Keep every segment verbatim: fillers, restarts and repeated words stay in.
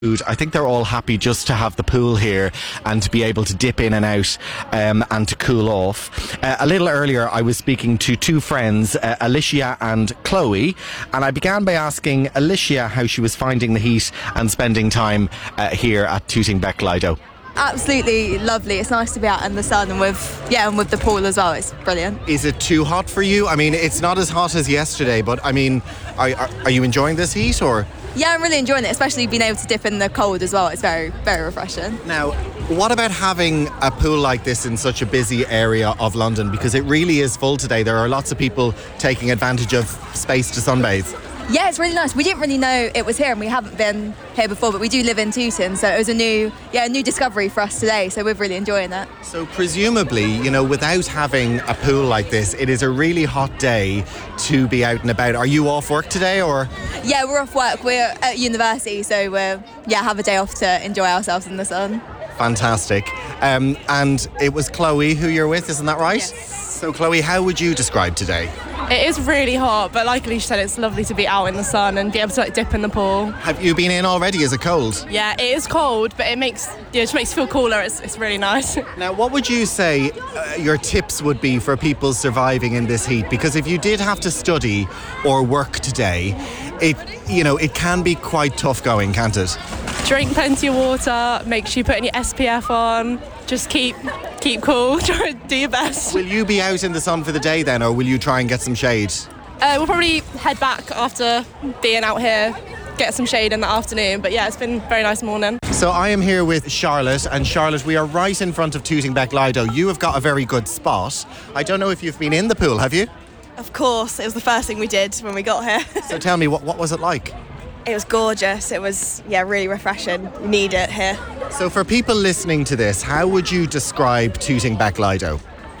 I think they're all happy just to have the pool here and to be able to dip in and out um, and to cool off. Uh, a little earlier, I was speaking to two friends, uh, Alicia and Chloe, and I began by asking Alicia how she was finding the heat and spending time uh, here at Tooting Bec Lido. Absolutely lovely. It's nice to be out in the sun and with yeah, and with the pool as well. It's brilliant. Is it too hot for you? I mean, it's not as hot as yesterday, but I mean, are, are, are you enjoying this heat or? Yeah, I'm really enjoying it, especially being able to dip in the cold as well. It's very, very refreshing. Now, what about having a pool like this in such a busy area of London? Because it really is full today. There are lots of people taking advantage of space to sunbathe. Yeah, it's really nice. We didn't really know it was here, and we haven't been here before, but we do live in Tooting, so it was a new, yeah, a new discovery for us today. So we're really enjoying it. So presumably, you know, without having a pool like this, it is a really hot day to be out and about. Are you off work today, or? Yeah, we're off work. We're at university, so we're yeah have a day off to enjoy ourselves in the sun. Fantastic. Um, and it was Chloe who you're with, isn't that right? Yes. So Chloe, how would you describe today? It is really hot, but like Alicia said, it's lovely to be out in the sun and be able to like dip in the pool. Have you been in already? Is it cold? Yeah, it is cold, but it makes yeah, it just makes you feel cooler. It's it's really nice. Now, what would you say uh, your tips would be for people surviving in this heat? Because if you did have to study or work today, it you know it can be quite tough going, can't it? Drink plenty of water. Make sure you put your S P F on. Just keep keep cool. Try to do your best. Will you be out in the sun for the day then, or will you try and get some shade? Uh, we'll probably head back after being out here, get some shade in the afternoon. But yeah, it's been a very nice morning. So I am here with Charlotte, and Charlotte, we are right in front of Tooting Bec Lido. You have got a very good spot. I don't know if you've been in the pool, have you? Of course, it was the first thing we did when we got here. So tell me, what, what was it like? It was gorgeous. It was, yeah, really refreshing. You need it here. So for people listening to this, how would you describe Tooting Bec Lido?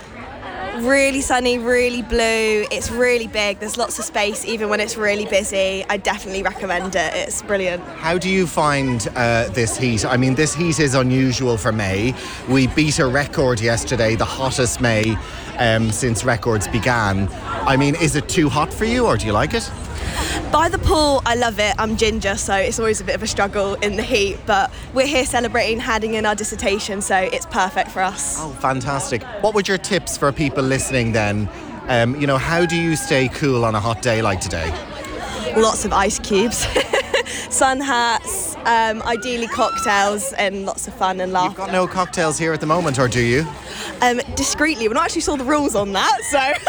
Really sunny, really blue. It's really big. There's lots of space even when it's really busy. I definitely recommend it. It's brilliant. How do you find uh, this heat? I mean, this heat is unusual for May. We beat a record yesterday, the hottest May um, since records began. I mean, is it too hot for you, or do you like it? By the pool, I love it. I'm ginger, so it's always a bit of a struggle in the heat, but we're here celebrating handing in our dissertation, so it's perfect for us. Oh, fantastic. What would your tips for people listening then? Um, you know, how do you stay cool on a hot day like today? Lots of ice cubes, sun hats, um, ideally cocktails, and lots of fun and laughter. You've got no cocktails here at the moment, or do you? Um, discreetly, we're not actually saw the rules on that, so...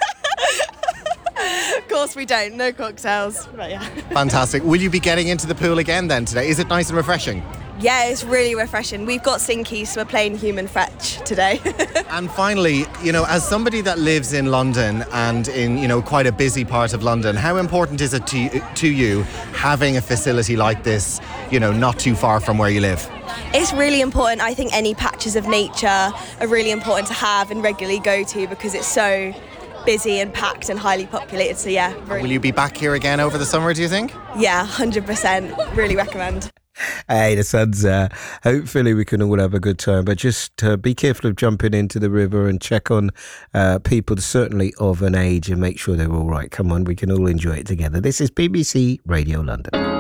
Of course we don't, no cocktails, but yeah. Fantastic. Will you be getting into the pool again then today? Is it nice and refreshing? Yeah, it's really refreshing. We've got sinkies, so we're playing human fetch today. And finally, you know, as somebody that lives in London and in, you know, quite a busy part of London, how important is it to, to you having a facility like this, you know, not too far from where you live? It's really important. I think any patches of nature are really important to have and regularly go to because it's so busy and packed and highly populated, so yeah. Really. Will you be back here again over the summer, do you think? Yeah, one hundred percent. Really recommend. Hey, the sun's there. Hopefully we can all have a good time, but just uh, be careful of jumping into the river and check on uh, people certainly of an age and make sure they're all right. Come on, we can all enjoy it together. This is B B C Radio London.